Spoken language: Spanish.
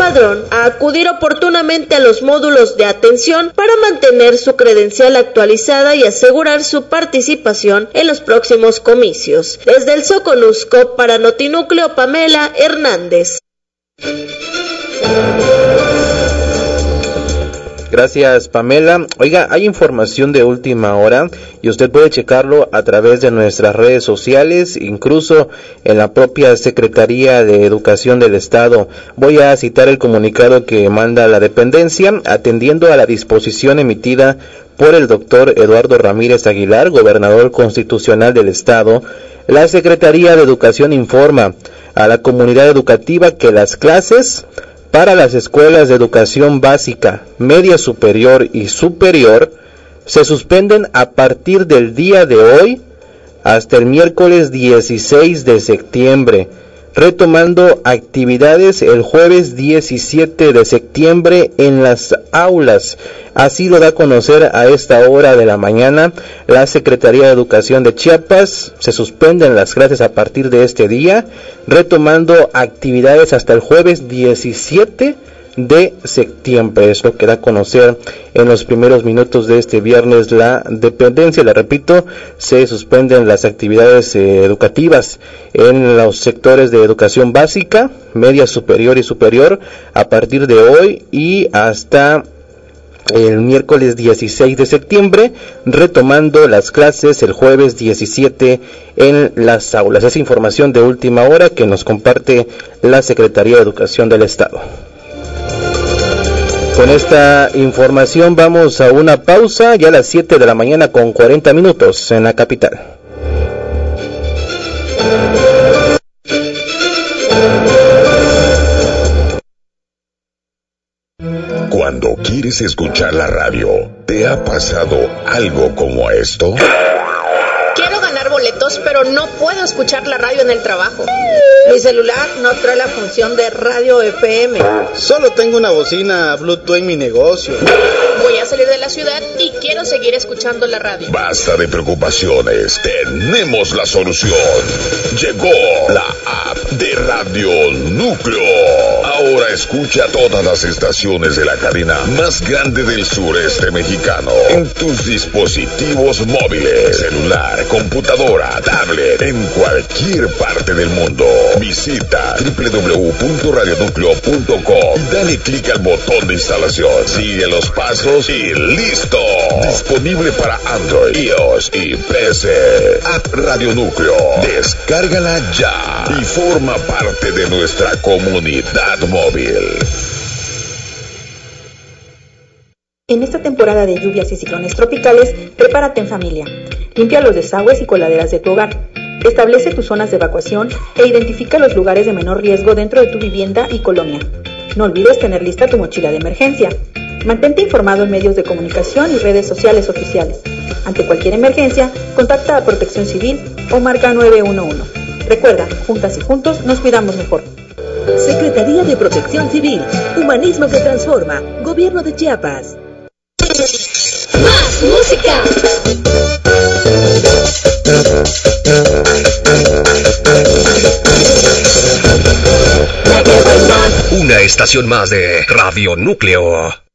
padrón a acudir oportunamente a los módulos de atención para mantener su credencial actualizada y asegurar su participación en los próximos comicios. Desde el Soconusco, para Notinúcleo, Pamela Hernández. Gracias, Pamela. Oiga, hay información de última hora y usted puede checarlo a través de nuestras redes sociales, incluso en la propia Secretaría de Educación del Estado. Voy a citar el comunicado que manda la dependencia, atendiendo a la disposición emitida por el doctor Eduardo Ramírez Aguilar, gobernador constitucional del Estado. La Secretaría de Educación informa a la comunidad educativa que las clases para las escuelas de educación básica, media superior y superior se suspenden a partir del día de hoy hasta el miércoles 16 de septiembre, retomando actividades el jueves 17 de septiembre en las aulas. Así lo da a conocer a esta hora de la mañana la Secretaría de Educación de Chiapas. Se suspenden las clases a partir de este día, retomando actividades hasta el jueves 17 de septiembre. Es lo que da a conocer en los primeros minutos de este viernes la dependencia. Le repito, se suspenden las actividades educativas en los sectores de educación básica, media superior y superior a partir de hoy y hasta el miércoles 16 de septiembre, retomando las clases el jueves 17 en las aulas. Es información de última hora que nos comparte la Secretaría de Educación del Estado. Con esta información vamos a una pausa, ya a las 7 de la mañana con 40 minutos en la capital. Cuando quieres escuchar la radio, ¿te ha pasado algo como esto? Quiero ganar boletos, pero no puedo escuchar la radio en el trabajo. Mi celular no trae la función de radio FM. Solo tengo una bocina Bluetooth en mi negocio. Voy a salir de la ciudad y quiero seguir escuchando la radio. Basta de preocupaciones, tenemos la solución. Llegó la app de Radio Núcleo. Ahora escucha todas las estaciones de la cadena más grande del sureste mexicano en tus dispositivos móviles, celular, computadora, tablet, en cualquier parte del mundo. Visita www.radionucleo.com y dale clic al botón de instalación. Sigue los pasos y ¡listo! Disponible para Android, iOS y PC. App Radio Núcleo. Descárgala ya y forma parte de nuestra comunidad móvil. En esta temporada de lluvias y ciclones tropicales, prepárate en familia. Limpia los desagües y coladeras de tu hogar. Establece tus zonas de evacuación e identifica los lugares de menor riesgo dentro de tu vivienda y colonia. No olvides tener lista tu mochila de emergencia. Mantente informado en medios de comunicación y redes sociales oficiales. Ante cualquier emergencia, contacta a Protección Civil o marca 911. Recuerda, juntas y juntos nos cuidamos mejor. Secretaría de Protección Civil, humanismo que transforma, Gobierno de Chiapas. ¡Más música! Una estación más de Radio Núcleo.